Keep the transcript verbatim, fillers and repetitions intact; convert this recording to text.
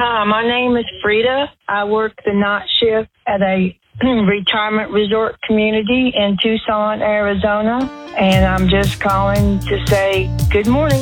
Hi, my name is Frida. I work the night shift at a retirement resort community in Tucson, Arizona, and I'm just calling to say good morning.